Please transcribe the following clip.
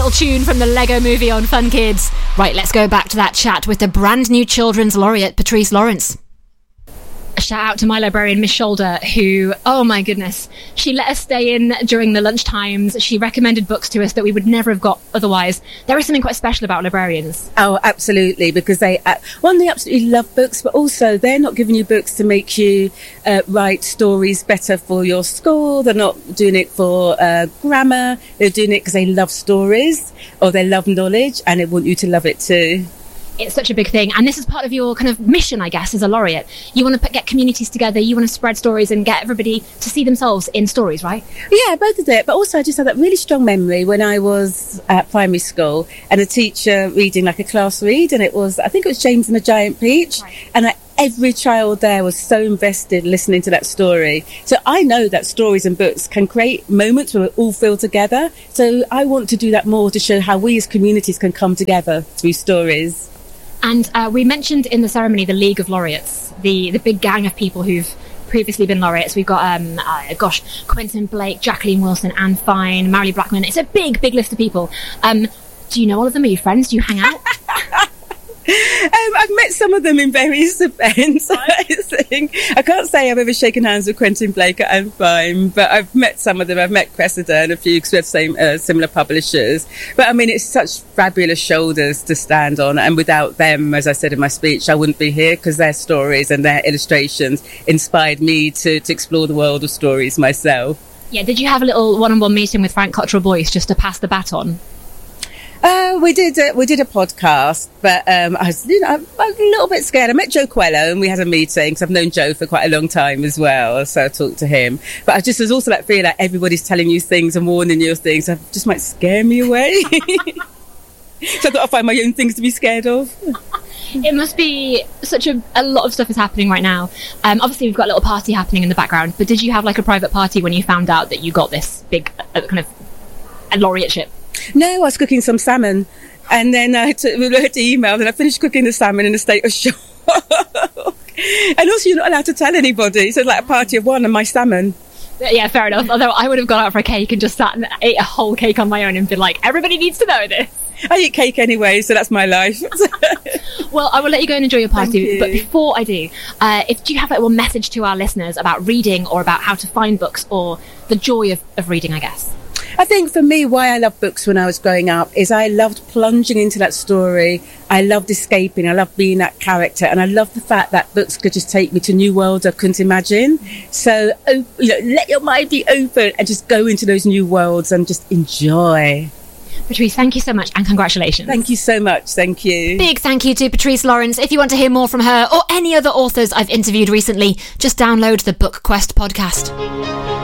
Little tune from the Lego Movie on Fun Kids. Right, let's go back to that chat with the brand new Children's Laureate, Patrice Lawrence. A shout out to my librarian, Miss Shoulder, who, oh my goodness, she let us stay in during the lunch times. She recommended books to us that we would never have got otherwise. There is something quite special about librarians. Oh, absolutely, because they absolutely love books, but also they're not giving you books to make you write stories better for your school. They're not doing it for grammar. They're doing it because they love stories or they love knowledge, and they want you to love it too. It's such a big thing, and this is part of your kind of mission, I guess, as a laureate. You want to get communities together, you want to spread stories and get everybody to see themselves in stories, right? Yeah, both of it, but also I just had that really strong memory when I was at primary school and a teacher reading like a class read, and I think it was James and the Giant Peach, right. And every child there was so invested listening to that story. So I know that stories and books can create moments where we all feel together, so I want to do that more to show how we as communities can come together through stories. And we mentioned in the ceremony the League of Laureates, the big gang of people who've previously been laureates. We've got, Quentin Blake, Jacqueline Wilson, Anne Fine, Marilee Blackman. It's a big, big list of people. Do you know all of them? Are you friends? Do you hang out? I've met some of them in various events. I can't say I've ever shaken hands with Quentin Blake at Anne Fine, but I've met some of them. I've met Cressida and a few because we have similar publishers. But I mean, it's such fabulous shoulders to stand on, and without them, as I said in my speech, I wouldn't be here, because their stories and their illustrations inspired me to explore the world of stories myself. Yeah, did you have a little one-on-one meeting with Frank Cottrell Boyce just to pass the baton? We did a podcast, but I was I'm a little bit scared. I met Joe Coelho and we had a meeting, because I've known Joe for quite a long time as well, so I talked to him. But I just was also that feeling like everybody's telling you things and warning you of things that just might scare me away. So I thought I'd find my own things to be scared of. It must be such a lot of stuff is happening right now. Obviously, we've got a little party happening in the background, but did you have like a private party when you found out that you got this big kind of a laureateship? No, I was cooking some salmon, and then we wrote the email, and I finished cooking the salmon in a state of shock. And also, you're not allowed to tell anybody, so it's like a party of one and my salmon. Yeah, fair enough. Although I would have gone out for a cake and just sat and ate a whole cake on my own and been like, everybody needs to know this. I eat cake anyway, so that's my life. Well, I will let you go and enjoy your party. But before I do, do you have a message to our listeners about reading, or about how to find books, or the joy of reading, I guess? I think for me, why I loved books when I was growing up is I loved plunging into that story. I loved escaping. I loved being that character. And I loved the fact that books could just take me to new worlds I couldn't imagine. So, let your mind be open and just go into those new worlds and just enjoy. Patrice, thank you so much, and congratulations. Thank you so much. Thank you. Big thank you to Patrice Lawrence. If you want to hear more from her or any other authors I've interviewed recently, just download the Book Quest podcast.